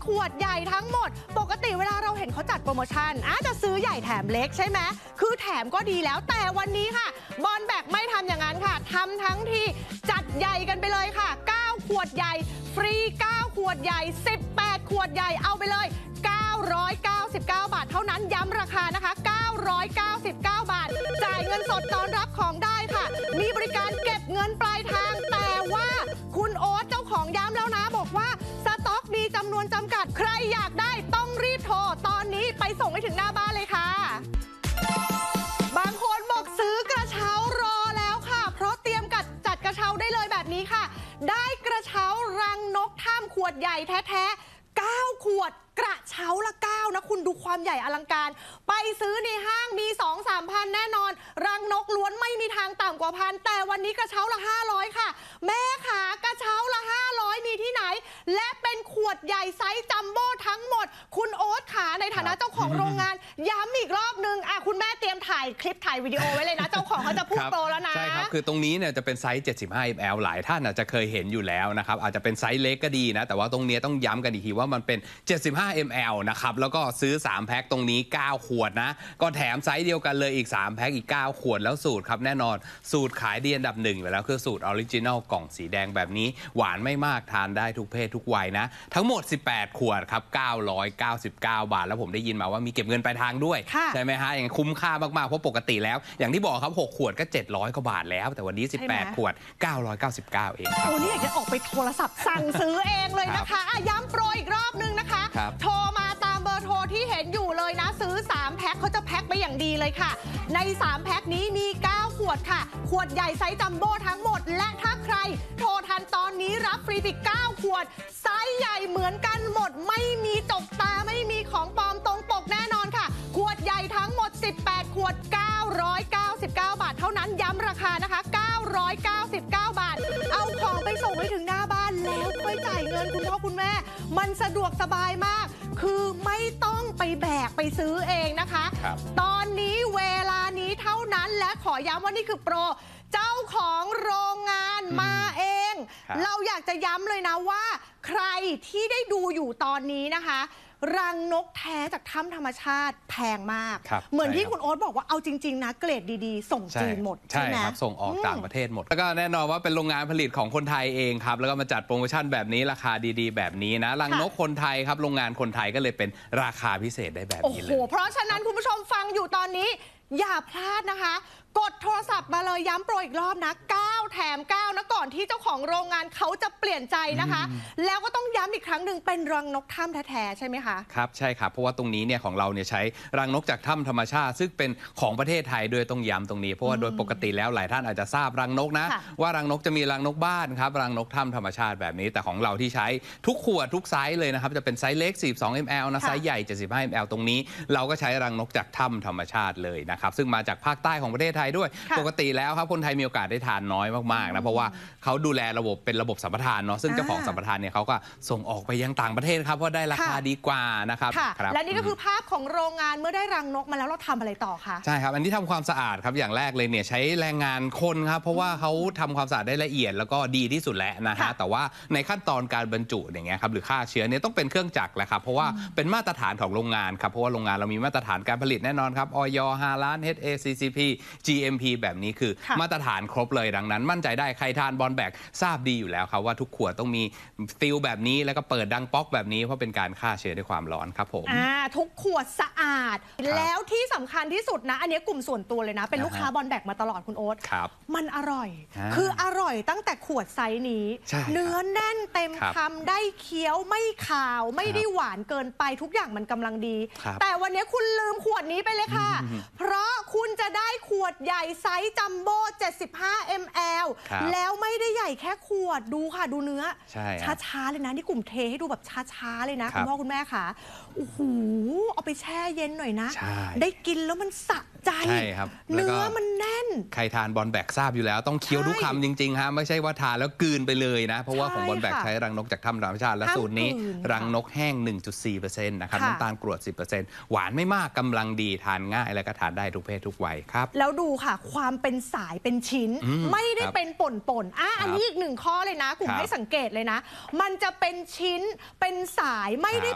ขวดใหญ่ทั้งหมดปกติเวลาเราเห็นเขาจัดโปรโมชั่นจะซื้อใหญ่แถมเล็กใช่ไหมคือแถมก็ดีแล้วแต่วันนี้ค่ะบอลแบกไม่ทำอย่างนั้นค่ะทำทั้งทีจัดใหญ่กันไปเลยค่ะ9ขวดใหญ่ฟรี9ขวดใหญ่18ขวดใหญ่เอาไปเลย999 บาทเท่านั้นย้ำราคานะคะ999 บาทจ่ายเงินสดตอนรับของได้ค่ะมีบริการเก็บเงินปลายทางแต่ว่าคุณโอ๊ตเจ้าของย้ำแล้วนะบอกว่าสต็อกมีจำนวนจำกัดใครอยากได้ต้องรีบโทรตอนนี้ไปส่งให้ถึงหน้าบ้านเลยค่ะบางคนบอกซื้อกระเช้ารอแล้วค่ะเพราะเตรียมจัดกระเช้าได้เลยแบบนี้ค่ะได้กระเช้ารังนกถ้ำขวดใหญ่แท้ๆ9ขวดกระเช้าละ9นะคุณดูความใหญ่อลังการไปซื้อในห้างมี 2-3 พันแน่นอนรังนกล้วนไม่มีทางต่ำกว่าพันแต่วันนี้กระเช้าละ500ค่ะแม่ขากระเช้าละ500มีที่ไหนและเป็นขวดใหญ่ไซส์จัมโบ้ทั้งหมดคุณโอ๊ตขาในฐานะเจ้าของโรงงานย้ำอีกรอบนึงคุณแม่เตรียมถ่ายคลิปถ่ายวิดีโอไว้เลยนะเจ้าของเขาจะพูดโปรแล้วนะใช่ครับคือตรงนี้เนี่ยจะเป็นไซส์75 ml หลายท่านอาจจะเคยเห็นอยู่แล้วนะครับอาจจะเป็นไซส์เล็กก็ดีนะแต่ว่าตรงนี้ต้องย้ำกันอีกทีว่ามันเป็น75 ml นะครับแล้วก็ซื้อ3แพ็คตรงนี้9ขวดนะก็แถมไซส์เดียวกันเลยอีก3แพ็คอีก9ขวดแล้วสูตรครับแน่นอนสูตรขายดีอันดับ1เลยแล้วคือสูตรออริจินัลกล่องสีแดงแบบนี้หวานไม่มากทานได้ทุกเพศทุกวัยนะทั้งหมด18ขวดครับ999 บาทแล้วผมได้ยินมาว่ามีเก็บเงินปลายทางด้วยใช่ไหมฮะอย่างคุ้มค่ามากๆเพราะปกติแล้วอย่างที่บอกครับ6ขวดก็700กว่าบาทแล้วแต่วันนี้18ขวด999เองครับโอ้นี่อยากจะออกไปโทรศัพท์สั่งซื้อเองเลยนะคะย้ำโปรอีกรอบนึงนะคะโทรมาตามเบอร์โทรที่เห็นอยู่เลยนะซื้อ3แพ็คเขาจะแพ็คไปอย่างดีเลยค่ะใน3แพ็คนี้มี9ขวดค่ะขวดใหญ่ไซส์จัมโบ้ทั้งหมดและถ้าใครโทรทันตอนนี้รับฟรีอีก9ขวดไซส์ใหญ่เหมือนกันหมดไม่มีจกตาไม่มีของปลอมตรงปกแน่นอนค่ะขวดใหญ่ทั้งหมด18ขวด999 บาทเท่านั้นย้ำราคานะคะ999 บาทเอาของไปส่งให้ถึงหน้าบ้านแล้วค่อยจ่ายเงินคุณพ่อคุณแม่มันสะดวกสบายมากคือไม่ต้องไปแบกไปซื้อเองนะคะตอนนี้เวลานี้เท่านั้นและขอย้ำว่านี่คือโปรเจ้าของโรงงานมาเองเราอยากจะย้ำเลยนะว่าใครที่ได้ดูอยู่ตอนนี้นะคะรังนกแท้จากถ้ำธรรมชาติแพงมากเหมือนที่คุณโอ๊ตบอกว่าเอาจริงๆนะเกรดดีๆส่งจีนหมดใช่ไหมครับส่งออกต่างประเทศหมดแล้วก็แน่นอนว่าเป็นโรงงานผลิตของคนไทยเองครับแล้วก็มาจัดโปรโมชั่นแบบนี้ราคาดีๆแบบนี้นะรังนกคนไทยครับโรงงานคนไทยก็เลยเป็นราคาพิเศษได้แบบนี้เลยเพราะฉะนั้นคุณผู้ชมฟังอยู่ตอนนี้อย่าพลาดนะคะกดโทรศัพท์มาเลยย้ำโปรอีกรอบนะ9แถม9นะก่อนที่เจ้าของโรงงานเขาจะเปลี่ยนใจนะคะแล้วก็ต้องย้ำอีกครั้งหนึ่งเป็นรังนกถ้ำแท้ๆใช่ไหมคะครับใช่ครับเพราะว่าตรงนี้เนี่ยของเราเนี่ยใช้รังนกจากถ้ำธรรมชาติซึ่งเป็นของประเทศไทยด้วยต้องย้ำตรงนี้เพราะว่าโดยปกติแล้วหลายท่านอาจจะทราบรังนกนะว่ารังนกจะมีรังนกบ้านครับรังนกถ้ำธรรมชาติแบบนี้แต่ของเราที่ใช้ทุกขวดทุกไซส์เลยนะครับจะเป็นไซส์เล็ก42 ml นะไซส์ใหญ่75 ml ตรงนี้เราก็ใช้รังนกจากถ้ำธรรมชาติเลยนะครับซึ่งมาจากภาคใต้ของประเทศไทยด้วยปกติแล้วครับคนไทยมีโอกาสได้ทานน้อยมากๆนะเพราะว่าเขาดูแลระบบเป็นระบบสัมปทานเนาะซึ่งเจ้าของสัมปทานเนี่ยเขาก็ส่งออกไปยังต่างประเทศครับเพราะได้ราคาดีกว่านะครับและนี่ก็คือภาพของโรงงานเมื่อได้รังนกมาแล้วเราทำอะไรต่อคะใช่ครับอันนี้ทำความสะอาดครับอย่างแรกเลยเนี่ยใช้แรงงานคนครับเพราะว่าเขาทำความสะอาดได้ละเอียดแล้วก็ดีที่สุดแล้วนะฮะแต่ว่าในขั้นตอนการบรรจุอย่างเงี้ยครับหรือฆ่าเชื้อเนี่ยต้องเป็นเครื่องจักรแหละครับเพราะว่าเป็นมาตรฐานของโรงงานครับเพราะว่าโรงงานเรามีมาตรฐานการผลิตแน่นอนครับอย 5 ล้าน HACCP GMP แบบนี้คือมาตรฐานครบเลยดังนั้นมั่นใจได้ใครทานบอลแบกทราบดีอยู่แล้วครับว่าทุกขวดต้องมีฟิลแบบนี้แล้วก็เปิดดังป๊อกแบบนี้เพราะเป็นการฆ่าเชื้อด้วยความร้อนครับผมทุกขวดสะอาดแล้วที่สำคัญที่สุดนะอันนี้กลุ่มส่วนตัวเลยนะเป็นลูกค้าบอลแบกมาตลอดคุณโอ๊ตมันอร่อยคืออร่อยตั้งแต่ขวดไซส์นี้เนื้อแน่นเต็มคำได้เคี้ยวไม่ขาวไม่ได้หวานเกินไปทุกอย่างมันกำลังดีแต่วันนี้คุณลืมขวดนี้ไปเลยค่ะเพราะคุณจะได้ขวดใหญ่ไซส์จัมโบ้75 ml แล้วไม่ได้ใหญ่แค่ขวดดูค่ะดูเนื้อช้าๆเลยนะนี่กลุ่มเทให้ดูแบบช้าๆเลยนะคุณพ่อคุณแม่ค่ะโอ้โหเอาไปแช่เย็นหน่อยนะได้กินแล้วมันสะใจเนื้อมันแน่นใครทานบอลแบกทราบอยู่แล้วต้องเคี้ยวทุกคำจริงๆฮะไม่ใช่ว่าทานแล้วกลืนไปเลยนะเพราะว่าของบอลแบกใช้รังนกจากถ้ำธรรมชาติและสูตรนี้รังนกแห้ง 1.4% นะครับน้ำตาลกรวด 10% หวานไม่มากกำลังดีทานง่ายและก็ทานได้ทุกเพศทุกวัยครับแล้วดูค่ะความเป็นสายเป็นชิ้นไม่ได้เป็นป่นๆอันนี้อีกหนึ่งข้อเลยนะกลุ่มให้สังเกตเลยนะมันจะเป็นชิ้นเป็นสายไม่ได้